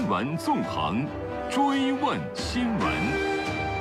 闻纵横，追问新闻。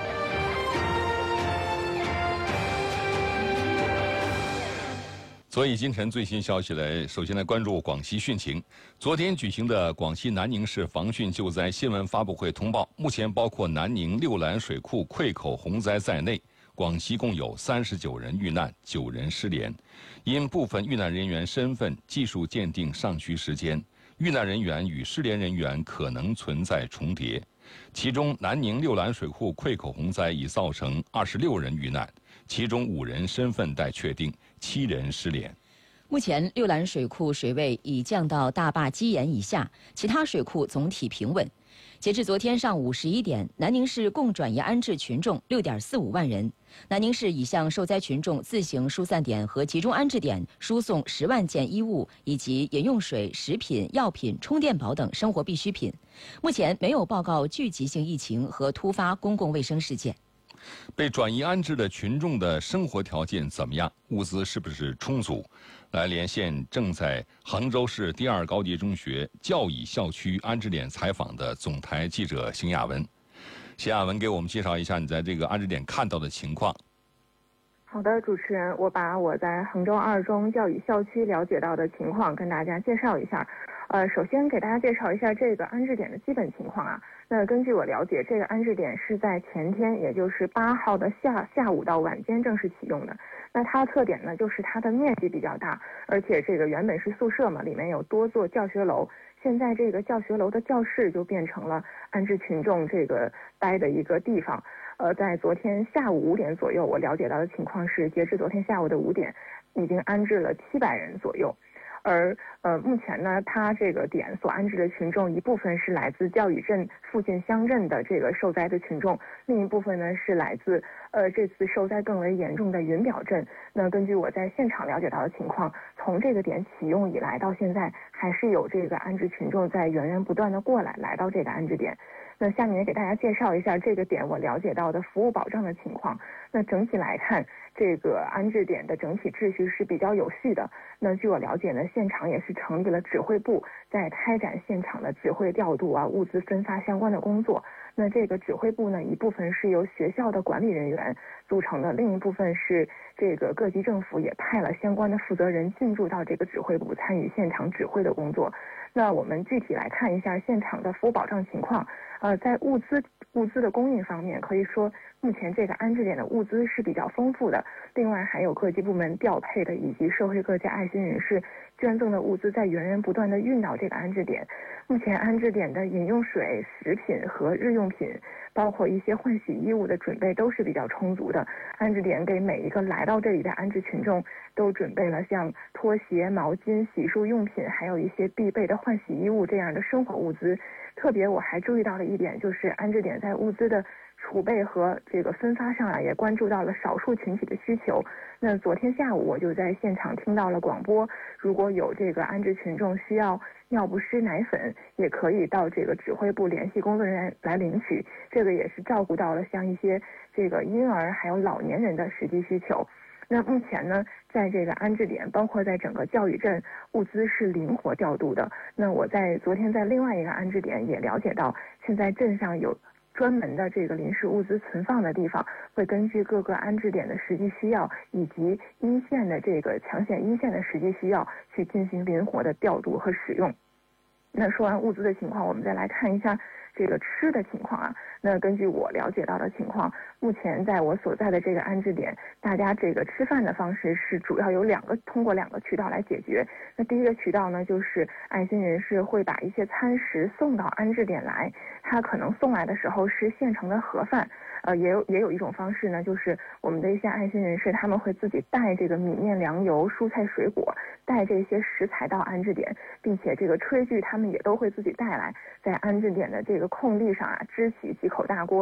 所以今晨最新消息首先来关注广西汛情。昨天举行的广西南宁市防汛救灾新闻发布会通报，目前包括南宁六兰水库溃口洪灾在内，广西共有39人遇难，9人失联。因部分遇难人员身份技术鉴定尚需时间，遇难人员与失联人员可能存在重叠。其中南宁六兰水库溃口洪灾已造成26人遇难，其中5人身份待确定，7人失联。 目前六兰水库水位已降到大坝基岩以下，其他水库总体平稳。截至昨天上午11点，南宁市共转移安置群众6.45万人。南宁市已向受灾群众自行疏散点和集中安置点输送10万件衣物以及饮用水、食品、药品、充电宝等生活必需品。目前没有报告聚集性疫情和突发公共卫生事件。 被转移安置的群众的生活条件怎么样？物资是不是充足？来连线正在杭州市第2高级中学教乙校区安置点采访的总台记者邢亚文。邢亚文给我们介绍一下你在这个安置点看到的情况。 好的，主持人，我把我在杭州2中教乙校区了解到的情况跟大家介绍一下。首先给大家介绍一下这个安置点的基本情况啊。那根据我了解，这个安置点是在前天，也就是8号的下午到晚间正式启用的。那它的特点呢，就是它的面积比较大，而且这个原本是宿舍嘛，里面有多座教学楼。现在这个教学楼的教室就变成了安置群众这个待的一个地方。在昨天下午5点左右，我了解到的情况是，截至昨天下午的5点，已经安置了700人左右。而目前呢，它这个点所安置的群众，一部分是来自教乙镇附近乡镇的这个受灾的群众，另一部分呢是来自这次受灾更为严重的云表镇。那根据我在现场了解到的情况，从这个点启用以来到现在，还是有这个安置群众在源源不断的过来到这个安置点。那下面也给大家介绍一下这个点我了解到的服务保障的情况。那整体来看，这个安置点的整体秩序是比较有序的。那据我了解呢，现场也是成立了指挥部，在开展现场的指挥调度啊、物资分发相关的工作。那这个指挥部呢，一部分是由学校的管理人员组成的，另一部分是这个各级政府也派了相关的负责人进驻到这个指挥部，参与现场指挥的工作。那我们具体来看一下现场的服务保障情况。在物资的供应方面，可以说目前这个安置点的物资是比较丰富的。另外还有各级部门调配的以及社会各界爱心人士捐赠的物资在源源不断的运到这个安置点。目前安置点的饮用水、食品和日用品，包括一些换洗衣物的准备都是比较充足的。安置点给每一个来到这里的安置群众都准备了像拖鞋、毛巾、洗漱用品，还有一些必备的换洗衣物这样的生活物资。特别我还注意到了一点，就是安置点在物资的储备和这个分发上啊，也关注到了少数群体的需求。那昨天下午我就在现场听到了广播，如果有这个安置群众需要尿不湿、奶粉，也可以到这个指挥部联系工作人员来领取。这个也是照顾到了像一些这个婴儿还有老年人的实际需求。那目前呢，在这个安置点，包括在整个教育镇，物资是灵活调度的。那我昨天在另外一个安置点也了解到，现在镇上有专门的这个临时物资存放的地方，会根据各个安置点的实际需要，以及一线的这个抢险一线的实际需要，去进行灵活的调度和使用。那说完物资的情况，我们再来看一下这个吃的情况啊。那根据我了解到的情况，目前在我所在的这个安置点，大家这个吃饭的方式是主要有通过两个渠道来解决。那第一个渠道呢，就是爱心人士会把一些餐食送到安置点来，他可能送来的时候是现成的盒饭。也有一种方式呢，就是我们的一些爱心人士，他们会自己带这个米面粮油、蔬菜水果，带这些食材到安置点，并且这个炊具他们也都会自己带来，在安置点的这个空地上啊，支起几口大锅。